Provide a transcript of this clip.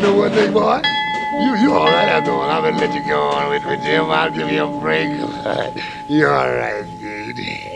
know one thing, boy? You all right after all. I'm gonna let you go on with Jim. I'll give you a break. You all right, dude.